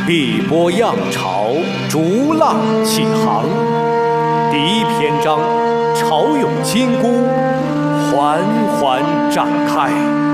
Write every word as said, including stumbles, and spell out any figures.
碧波漾潮，逐浪起航。第一篇章，潮涌金箍，缓缓展开。